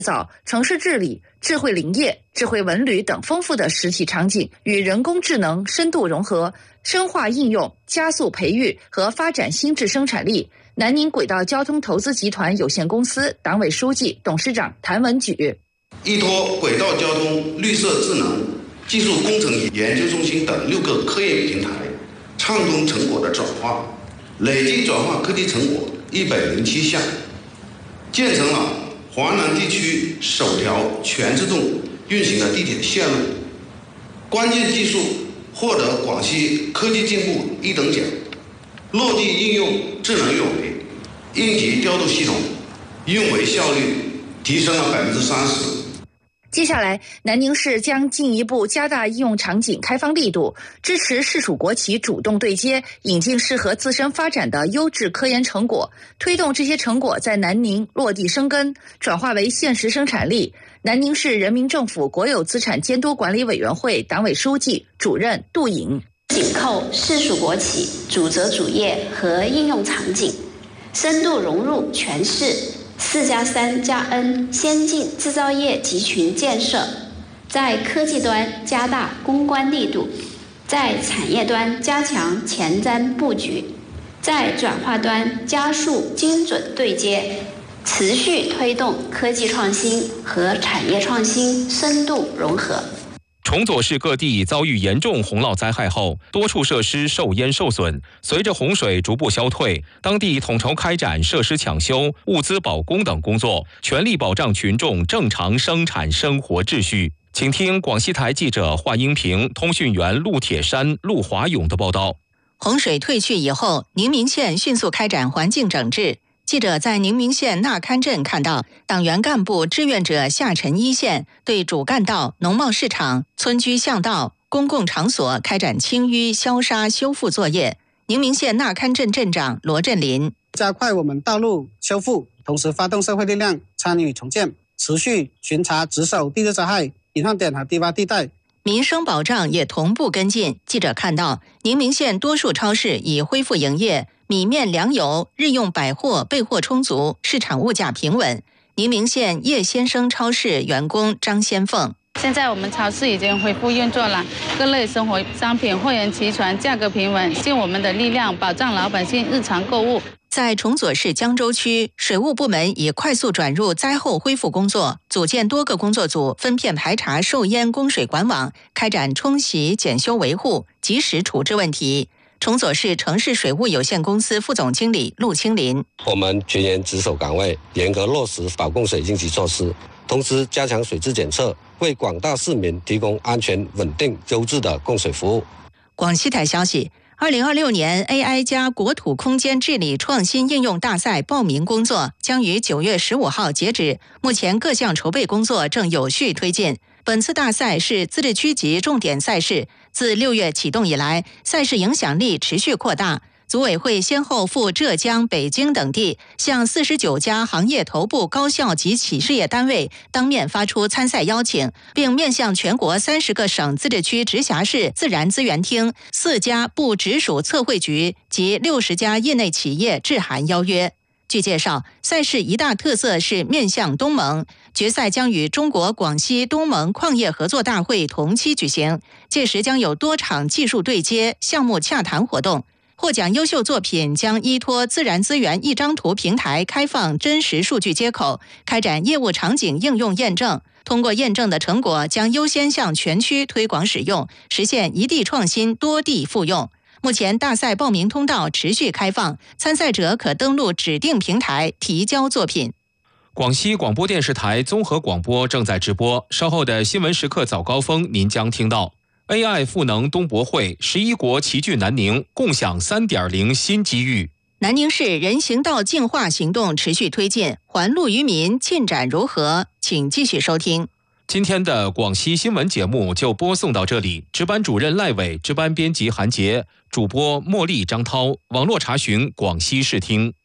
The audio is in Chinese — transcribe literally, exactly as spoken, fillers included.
造、城市治理、智慧林业、智慧文旅等丰富的实体场景，与人工智能深度融合，深化应用，加速培育和发展新质生产力。南宁轨道交通投资集团有限公司党委书记、董事长谭文举， 依托轨道交通绿色智能技术工程研究中心等六个科研平台，畅通成果的转化，累计转化科技成果一百零七项，建成了华南地区首条全自动运行的地铁线路，关键技术获得广西科技进步一等奖，落地应用智能运维、应急调度系统，运维效率提升了百分之三十。 接下来，南宁市将进一步加大应用场景开放力度，支持市属国企主动对接，引进适合自身发展的优质科研成果，推动这些成果在南宁落地生根，转化为现实生产力。南宁市人民政府国有资产监督管理委员会党委书记、主任杜颖， 紧扣市属国企主责主业和应用场景，深度融入全市四加三加 N 先进制造业集群建设，在科技端加大攻关力度，在产业端加强前瞻布局，在转化端加速精准对接，持续推动科技创新和产业创新深度融合。 崇左市各地遭遇严重洪涝灾害后，多处设施受淹受损。随着洪水逐步消退，当地统筹开展设施抢修、物资保供等工作，全力保障群众正常生产生活秩序。请听广西台记者华英平、通讯员陆铁山、陆华勇的报道。 洪水退去以后，宁明县迅速开展环境整治。记者在宁明县纳堪镇看到，党员干部志愿者下沉一线，对主干道、农贸市场、村居巷道、公共场所开展清淤、消杀、修复作业。宁明县纳堪镇镇长罗振林， 加快我们道路修复，同时发动社会力量参与重建，持续巡查值守地质灾害隐患点和低洼地带。 民生保障也同步跟进。记者看到，宁明县多数超市已恢复营业，米面粮油、日用百货备货充足，市场物价平稳。宁明县叶先生超市员工张先凤， 现在我们超市已经恢复运作了，各类生活商品货源齐全，价格平稳，尽我们的力量保障老百姓日常购物。 在崇左市江州区，水务部门已快速转入灾后恢复工作，组建多个工作组，分片排查受淹供水管网，开展冲洗、检修维护，及时处置问题。崇左市城市水务有限公司副总经理陆清林， 我们全员值守岗位，严格落实保供水应急措施，同时加强水质检测，为广大市民提供安全、稳定、优质的供水服务。 广西台消息，二零二六年 A I 加国土空间治理创新应用大赛报名工作将于九月十五号截止，目前各项筹备工作正有序推进。本次大赛是自治区级重点赛事，自六月启动以来，赛事影响力持续扩大。组委会先后赴浙江、北京等地，向四十九家行业头部高校及企事业单位当面发出参赛邀请，并面向全国三十个省、自治区、直辖市自然资源厅、四家部直属测绘局及六十家业内企业致函邀约。据介绍，赛事一大特色是面向东盟，决赛将与中国广西东盟矿业合作大会同期举行，届时将有多场技术对接、项目洽谈活动。获奖优秀作品将依托自然资源一张图平台开放真实数据接口，开展业务场景应用验证。通过验证的成果将优先向全区推广使用，实现一地创新、多地复用。目前大赛报名通道持续开放，参赛者可登录指定平台提交作品。 广西广播电视台综合广播正在直播，稍后的新闻时刻早高峰您将听到 A I 赋能东博会，十一国齐聚南宁，共享 三点零 新机遇。 南宁市人行道净化行动持续推进，环路渔民进展如何？请继续收听。 今天的广西新闻节目就播送到这里，值班主任赖伟，值班编辑韩杰，主播茉莉张涛，网络查询广西视听。